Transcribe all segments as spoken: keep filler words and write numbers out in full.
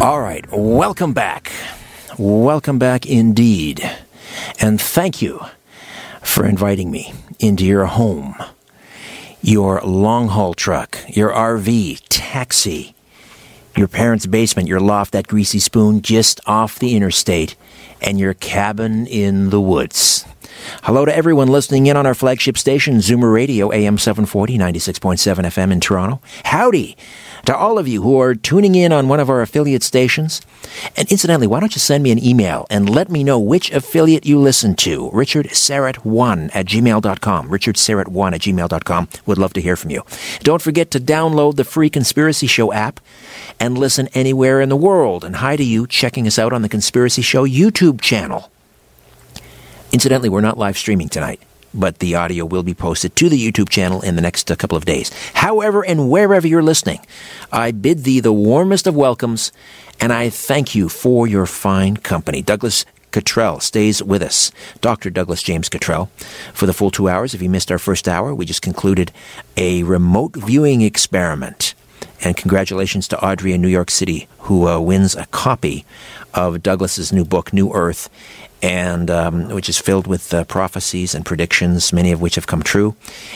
All right, welcome back. Welcome back indeed. And thank you for inviting me into your home, your long-haul truck, your R V, taxi, your parents' basement, your loft, that greasy spoon just off the interstate, and your cabin in the woods. Hello to everyone listening in on our flagship station, Zoomer Radio, A M seven forty, ninety-six point seven F M in Toronto. Howdy to all of you who are tuning in on one of our affiliate stations. And incidentally, why don't you send me an email and let me know which affiliate you listen to? richard syrett one at gmail dot com. richard syrett one at gmail dot com. Would love to hear from you. Don't forget to download the free Conspiracy Show app and listen anywhere in the world. And hi to you checking us out on the Conspiracy Show YouTube channel. Incidentally, we're not live streaming tonight, but the audio will be posted to the YouTube channel in the next uh, couple of days. However and wherever you're listening, I bid thee the warmest of welcomes, and I thank you for your fine company. Douglas Cottrell stays with us, Doctor Douglas James Cottrell, for the full two hours. If you missed our first hour, we just concluded a remote viewing experiment. And congratulations to Audrey in New York City, who uh, wins a copy of Douglas's new book, New Earth, and um, which is filled with uh, prophecies and predictions, many of which have come true.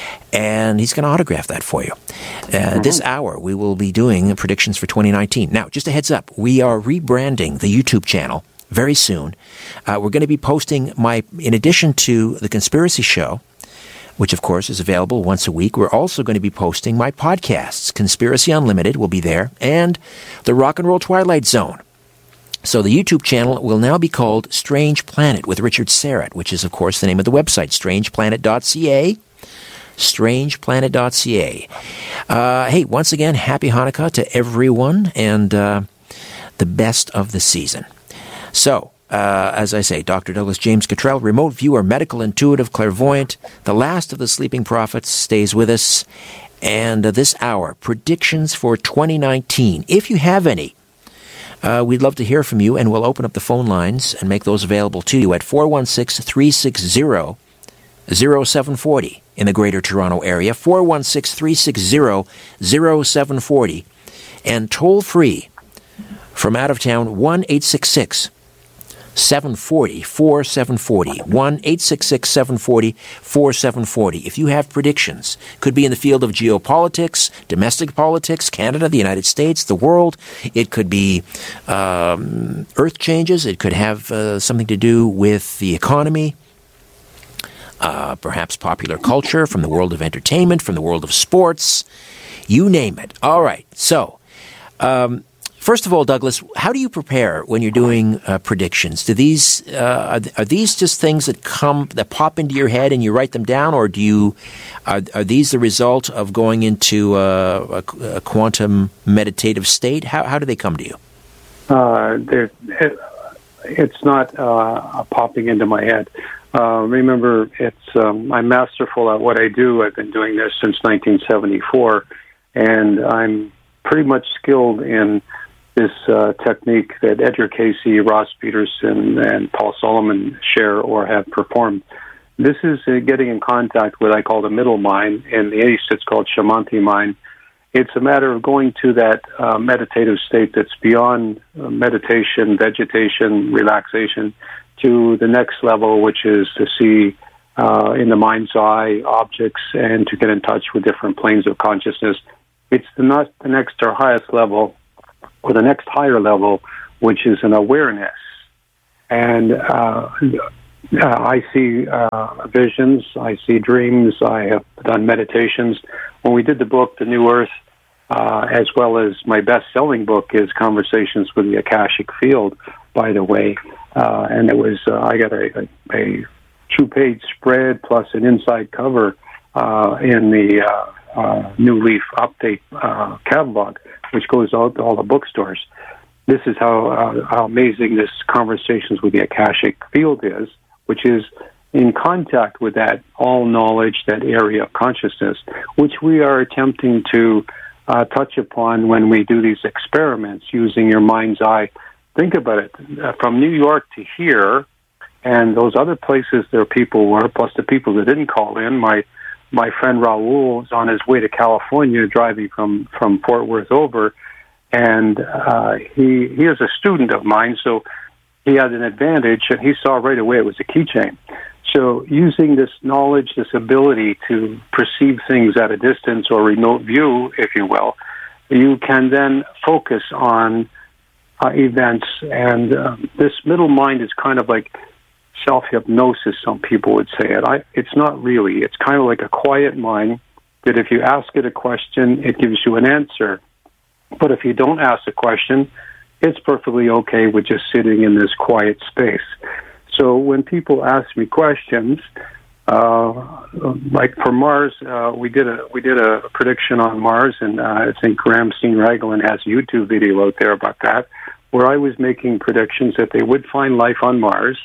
And he's going to autograph that for you. Uh, mm-hmm. This hour, we will be doing predictions for twenty nineteen. Now, just a heads up, we are rebranding the YouTube channel very soon. Uh, we're going to be posting my, in addition to the Conspiracy Show, which, of course, is available once a week, we're also going to be posting my podcasts. Conspiracy Unlimited will be there, and the Rock and Roll Twilight Zone. So the YouTube channel will now be called Strange Planet with Richard Syrett, which is, of course, the name of the website, strange planet dot c a. strange planet dot c a. Uh, hey, once again, happy Hanukkah to everyone, and uh, the best of the season. So, uh, as I say, Doctor Douglas James Cottrell, remote viewer, medical intuitive, clairvoyant, the last of the sleeping prophets, stays with us. And uh, this hour, predictions for twenty nineteen. If you have any, Uh, we'd love to hear from you, and we'll open up the phone lines and make those available to you at four one six, three six zero, zero seven four zero in the Greater Toronto Area, four one six, three six zero, zero seven four zero, and toll-free from out of town, one eight six six, seven four zero, four seven four zero, one eight six six, seven four zero, four seven four zero. If you have predictions, could be in the field of geopolitics, domestic politics, Canada, the United States, the world. It could be um, earth changes. It could have uh, something to do with the economy, uh, perhaps popular culture, from the world of entertainment, from the world of sports, you name it. All right, so Um, First of all, Douglas, how do you prepare when you're doing uh, predictions? Do these uh, are, are these just things that come that pop into your head and you write them down, or do you are, are these the result of going into uh, a, a quantum meditative state? How how do they come to you? Uh, it, it's not uh, popping into my head. Uh, remember, it's um, I'm masterful at what I do. I've been doing this since nineteen seventy-four, and I'm pretty much skilled in this uh, technique that Edgar Cayce, Ross Peterson, and Paul Solomon share or have performed. This is uh, getting in contact with what I call the middle mind. In the East, it's called Shamanti mind. It's a matter of going to that uh, meditative state that's beyond uh, meditation, vegetation, relaxation, to the next level, which is to see uh, in the mind's eye objects and to get in touch with different planes of consciousness. It's the, not the next or highest level, or the next higher level, which is an awareness. And uh, I see uh, visions, I see dreams, I have done meditations. When we did the book, The New Earth, uh, as well as my best-selling book is Conversations with the Akashic Field, by the way. Uh, and it was, uh, I got a, a, a two-page spread plus an inside cover uh, in the uh, uh, New Leaf Update uh, catalog, which goes out to all the bookstores. This is how, uh, how amazing this Conversations with the Akashic Field is, which is in contact with that all-knowledge, that area of consciousness, which we are attempting to uh, touch upon when we do these experiments using your mind's eye. Think about it. Uh, from New York to here, and those other places there people were, plus the people that didn't call in, my my friend Raul was on his way to California driving from, from Fort Worth over. And uh, he he is a student of mine, so he had an advantage, and he saw right away it was a keychain. So using this knowledge, this ability to perceive things at a distance or remote view, if you will, you can then focus on uh, events. And uh, this middle mind is kind of like self-hypnosis, some people would say it. I, it's not really. It's kind of like a quiet mind that if you ask it a question, it gives you an answer. But if you don't ask a question, it's perfectly okay with just sitting in this quiet space. So when people ask me questions, uh, like for Mars, uh, we did a we did a prediction on Mars, and uh, I think Ramstein Raglan has a YouTube video out there about that, where I was making predictions that they would find life on Mars,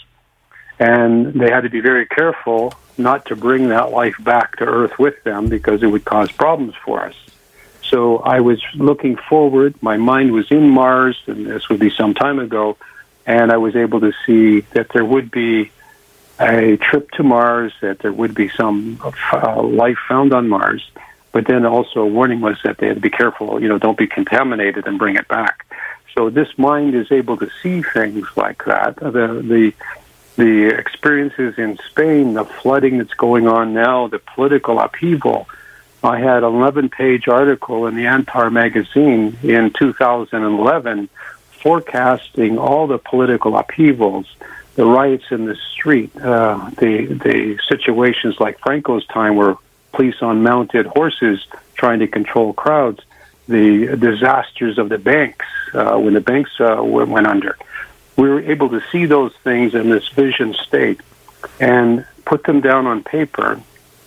and they had to be very careful not to bring that life back to Earth with them because it would cause problems for us. So I was looking forward. My mind was in Mars, and this would be some time ago, and I was able to see that there would be a trip to Mars, that there would be some uh, life found on Mars, but then also a warning was that they had to be careful, you know, don't be contaminated and bring it back. So this mind is able to see things like that. The the the experiences in Spain, the flooding that's going on now, the political upheaval. I had an eleven-page article in the Antar magazine in two thousand eleven forecasting all the political upheavals, the riots in the street, uh, the the situations like Franco's time where police on mounted horses trying to control crowds, the disasters of the banks uh, when the banks uh, went under. We were able to see those things in this vision state and put them down on paper,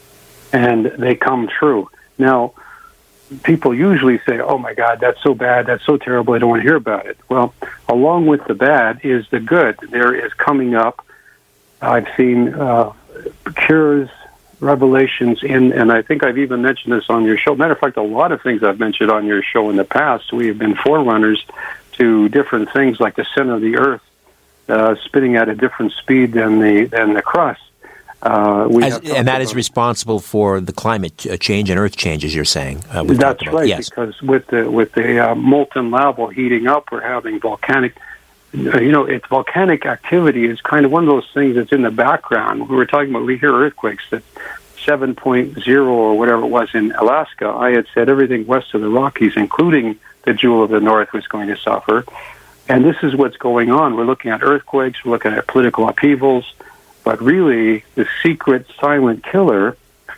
and they come true. Now, people usually say, oh, my God, that's so bad, that's so terrible, I don't want to hear about it. Well, along with the bad is the good. There is coming up, I've seen uh, cures, revelations in, and I think I've even mentioned this on your show. Matter of fact, a lot of things I've mentioned on your show in the past, we have been forerunners to different things like the center of the Earth uh, spinning at a different speed than the than the crust. Uh, we as, and that is responsible for the climate change and Earth change, as you're saying. Uh, that's right, yes. Because with the with the uh, molten lava heating up, we're having volcanic. You know, it's volcanic activity is kind of one of those things that's in the background. We were talking about we hear earthquakes that seven point oh or whatever it was in Alaska. I had said everything west of the Rockies, including the Jewel of the North, was going to suffer. And this is what's going on. We're looking at earthquakes, we're looking at political upheavals, but really the secret silent killer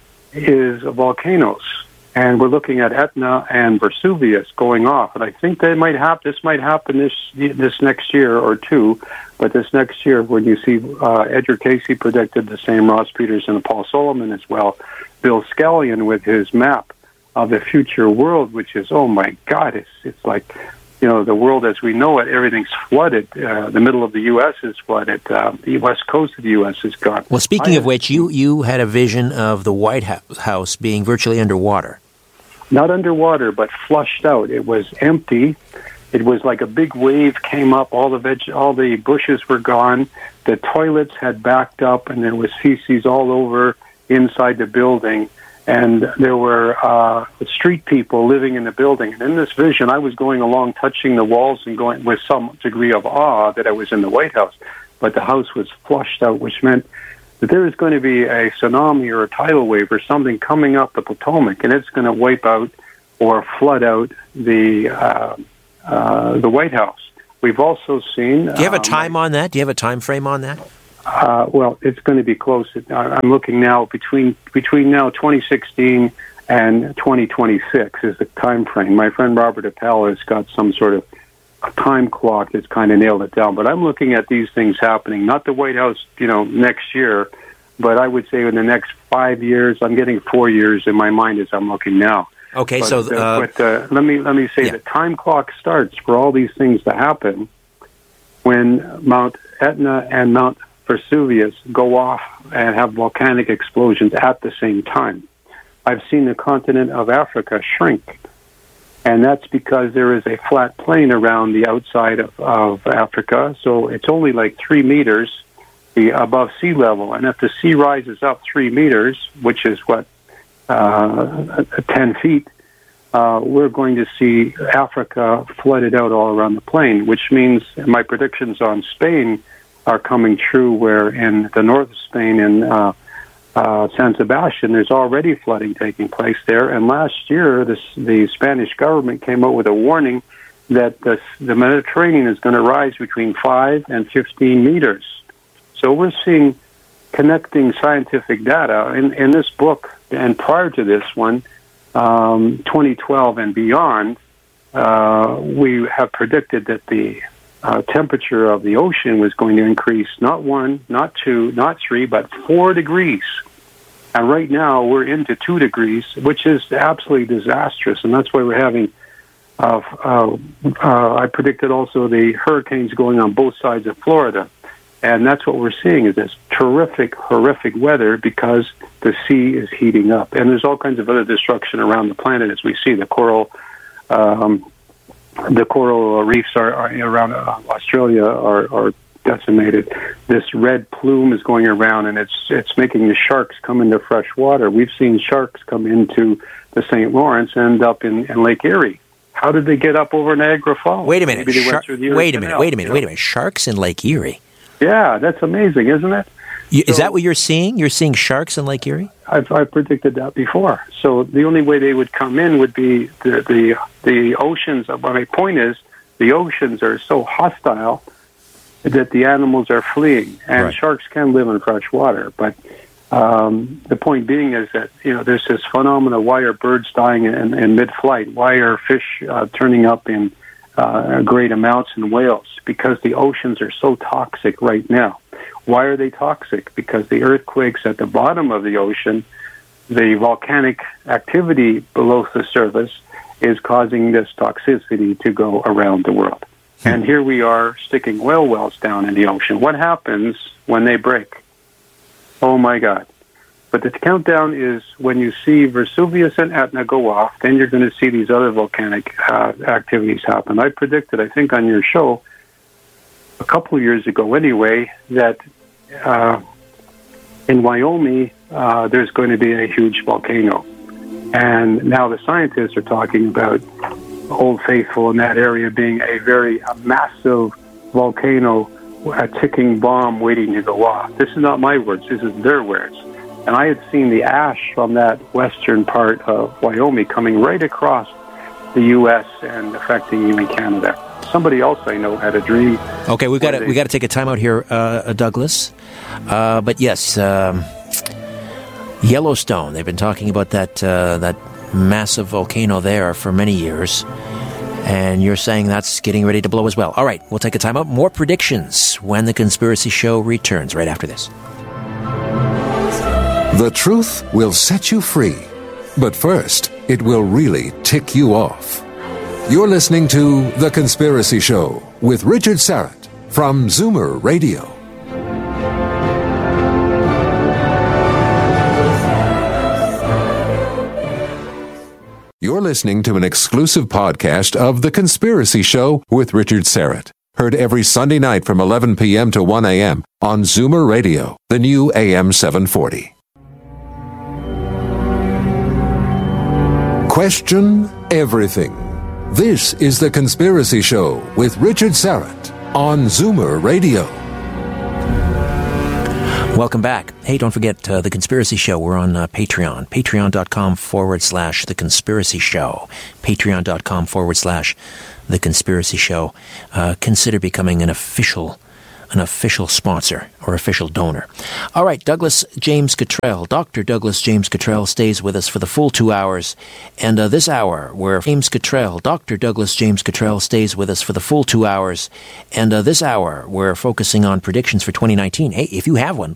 is volcanoes. And we're looking at Etna and Vesuvius going off. And I think they might have, this might happen this this next year or two, but this next year when you see uh, Edgar Casey predicted the same, Ross Peterson and Paul Solomon as well, Bill Scallion with his map of the future world, which is, oh my God, it's it's like, you know, the world as we know it, everything's flooded. Uh, the middle of the U S is flooded. Uh, the west coast of the U S is gone. Well, speaking I, of which, you, you had a vision of the White House being virtually underwater. Not underwater, but flushed out. It was empty. It was like a big wave came up. All the veg- all the bushes were gone. The toilets had backed up, and there was feces all over inside the building. And there were uh, street people living in the building. And in this vision, I was going along, touching the walls and going with some degree of awe that I was in the White House. But the house was flushed out, which meant that there is going to be a tsunami or a tidal wave or something coming up the Potomac, and it's going to wipe out or flood out the uh, uh, the White House. We've also seen... Do you have a time um, on that? Do you have a time frame on that? Uh, well, it's going to be close. I'm looking now between between now twenty sixteen and twenty twenty-six is the time frame. My friend Robert Appel has got some sort of time clock that's kind of nailed it down. But I'm looking at these things happening, not the White House, you know, next year, but I would say in the next five years. I'm getting four years in my mind as I'm looking now. Okay, but, so uh, but uh, let me let me say yeah. the time clock starts for all these things to happen when Mount Etna and Mount Vesuvius go off and have volcanic explosions at the same time. I've seen the continent of Africa shrink, and that's because there is a flat plain around the outside of, of Africa, so it's only like three meters above sea level. And if the sea rises up three meters, which is what, uh, ten feet, uh, we're going to see Africa flooded out all around the plain, which means my predictions on Spain are coming true, where in the north of Spain, in uh, uh, San Sebastian, there's already flooding taking place there. And last year, this, the Spanish government came out with a warning that the, the Mediterranean is going to rise between five and fifteen meters. So we're seeing connecting scientific data. In, in this book, and prior to this one, um, twenty twelve and beyond, uh, we have predicted that the uh, temperature of the ocean was going to increase not one, not two, not three, but four degrees. And right now we're into two degrees, which is absolutely disastrous. And that's why we're having, uh, uh, uh, I predicted also the hurricanes going on both sides of Florida. And that's what we're seeing, is this terrific, horrific weather because the sea is heating up. And there's all kinds of other destruction around the planet as we see. The coral um, the coral reefs are, are around uh, Australia are, are decimated. This red plume is going around, and it's it's making the sharks come into fresh water. We've seen sharks come into the Saint Lawrence and end up in, in Lake Erie. How did they get up over Niagara Falls? Wait a minute. Maybe they Shar- went through the wait a minute. Canal, Wait a minute. you know? Wait a minute. Sharks in Lake Erie. Yeah, that's amazing, isn't it? You, is so, that what you're seeing? You're seeing sharks in Lake Erie? I've, I've predicted that before. So the only way they would come in would be the the, the oceans. My point is, the oceans are so hostile that the animals are fleeing, and right. sharks can live in fresh water. But um, the point being is that, you know, there's this phenomena: why are birds dying in, in mid-flight? Why are fish uh, turning up in uh, great amounts in whales? Because the oceans are so toxic right now. Why are they toxic? Because the earthquakes at the bottom of the ocean, the volcanic activity below the surface, is causing this toxicity to go around the world. Hmm. And here we are sticking whale wells down in the ocean. What happens when they break? Oh, my God. But the countdown is when you see Vesuvius and Etna go off, then you're going to see these other volcanic uh, activities happen. I predicted, I think, on your show, a couple of years ago anyway, that uh, in Wyoming, uh, there's going to be a huge volcano. And now the scientists are talking about Old Faithful in that area being a very a massive volcano, a ticking bomb waiting to go off. This is not my words, this is their words. And I had seen the ash from that western part of Wyoming coming right across the U S and affecting even Canada. Somebody else I know had a dream. Okay, we've got to we got to take a time out here, uh, Douglas. Uh, but yes, um, Yellowstone. They've been talking about that uh, that massive volcano there for many years, and you're saying that's getting ready to blow as well. All right, we'll take a time out. More predictions when the Conspiracy Show returns right after this. The truth will set you free, but first, it will really tick you off. You're listening to The Conspiracy Show with Richard Syrett from Zoomer Radio. You're listening to an exclusive podcast of The Conspiracy Show with Richard Syrett. Heard every Sunday night from eleven p.m. to one a.m. on Zoomer Radio, the new A M seven forty. Question everything. This is The Conspiracy Show with Richard Syrett on Zoomer Radio. Welcome back. Hey, don't forget uh, The Conspiracy Show. We're on uh, Patreon. Patreon.com forward slash The Conspiracy Show. Patreon.com forward slash The Conspiracy Show. Uh, consider becoming an official an official sponsor or official donor. All right, Douglas James Cottrell, Doctor Douglas James Cottrell stays with us for the full two hours. And uh, this hour, where James Cottrell, Doctor Douglas James Cottrell stays with us for the full two hours. And uh, this hour, we're focusing on predictions for twenty nineteen. Hey, if you have one,